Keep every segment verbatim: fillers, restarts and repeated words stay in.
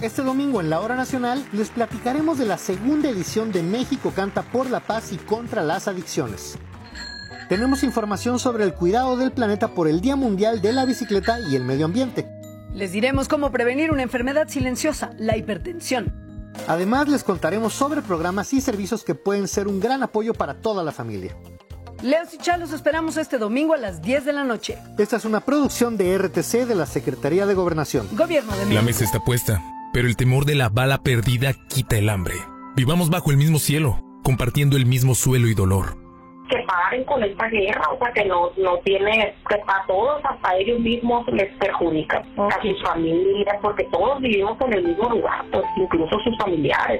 Este domingo en la Hora Nacional les platicaremos de la segunda edición de México Canta por la Paz y contra las Adicciones. Tenemos información sobre el cuidado del planeta por el Día Mundial de la Bicicleta y el Medio Ambiente. Les diremos cómo prevenir una enfermedad silenciosa, la hipertensión. Además, les contaremos sobre programas y servicios que pueden ser un gran apoyo para toda la familia. Leos y Chá, los esperamos este domingo a las diez de la noche. Esta es una producción de R T C de la Secretaría de Gobernación. Gobierno de México. La mesa está puesta, pero el temor de la bala perdida quita el hambre. Vivamos bajo el mismo cielo, compartiendo el mismo suelo y dolor. Que paren con esta guerra, o sea, que no, no tiene, que a todos, hasta ellos mismos les perjudica, okay. A sus familias, porque todos vivimos en el mismo lugar, pues incluso sus familiares.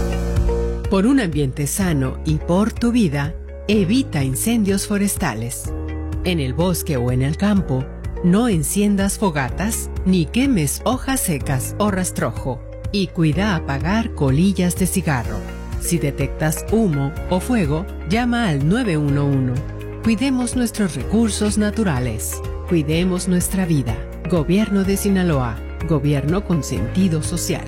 Por un ambiente sano y por tu vida, evita incendios forestales. En el bosque o en el campo, no enciendas fogatas ni quemes hojas secas o rastrojo. Y cuida apagar colillas de cigarro. Si detectas humo o fuego, llama al nueve uno uno. Cuidemos nuestros recursos naturales. Cuidemos nuestra vida. Gobierno de Sinaloa. Gobierno con sentido social.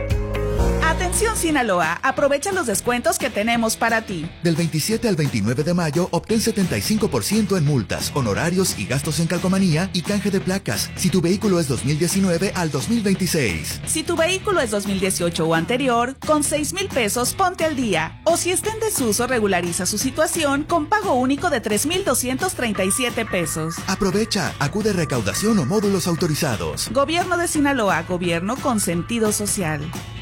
Atención Sinaloa, aprovecha los descuentos que tenemos para ti. Del veintisiete al veintinueve de mayo, obtén setenta y cinco por ciento en multas, honorarios y gastos en calcomanía y canje de placas, si tu vehículo es dos mil diecinueve al dos mil veintiséis. Si tu vehículo es dos mil dieciocho o anterior, con seis mil pesos ponte al día. O si está en desuso, regulariza su situación con pago único de tres mil doscientos treinta y siete pesos. Aprovecha, acude a recaudación o módulos autorizados. Gobierno de Sinaloa, gobierno con sentido social.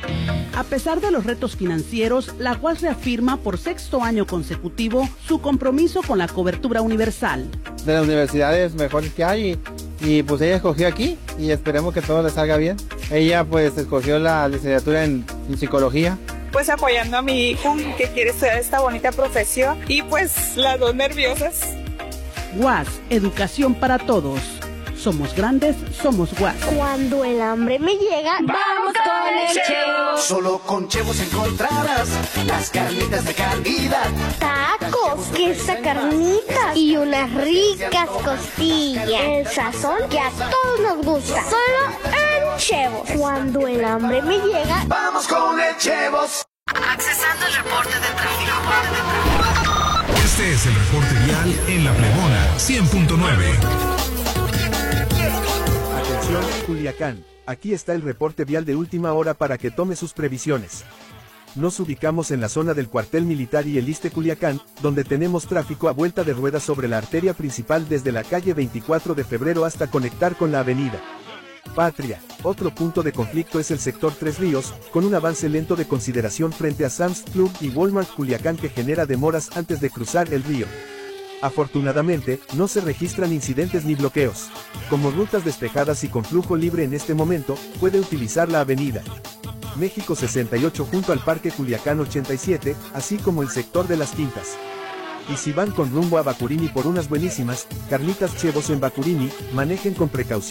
A pesar de los retos financieros, la U A S reafirma por sexto año consecutivo su compromiso con la cobertura universal. De las universidades mejores que hay y, y pues ella escogió aquí y esperemos que todo le salga bien. Ella pues escogió la licenciatura en, en psicología. Pues apoyando a mi hija que quiere estudiar esta bonita profesión y pues las dos nerviosas. U A S, educación para todos. Somos grandes, somos U A S. Cuando el hambre me llega, vamos con el Chevo. Solo con Chevos encontrarás las carnitas de calidad. Tacos, queso, carnitas y unas ricas costillas. El sazón que a todos nos gusta. Solo en Chevos. Cuando el hambre me llega, vamos con el Chevos. Accesando el reporte de tráfico. Este es el reporte vial en La Plebona cien punto nueve. Atención, Culiacán. Aquí está el reporte vial de última hora para que tome sus previsiones. Nos ubicamos en la zona del cuartel militar y el Iste Culiacán, donde tenemos tráfico a vuelta de ruedas sobre la arteria principal desde la calle veinticuatro de febrero hasta conectar con la avenida Patria. Otro punto de conflicto es el sector Tres Ríos, con un avance lento de consideración frente a Sam's Club y Walmart Culiacán que genera demoras antes de cruzar el río. Afortunadamente, no se registran incidentes ni bloqueos. Como rutas despejadas y con flujo libre en este momento, puede utilizar la avenida México sesenta y ocho junto al Parque Culiacán ochenta y siete, así como el sector de las Quintas. Y si van con rumbo a Bacurini por unas buenísimas carnitas Chevos en Bacurini, manejen con precaución.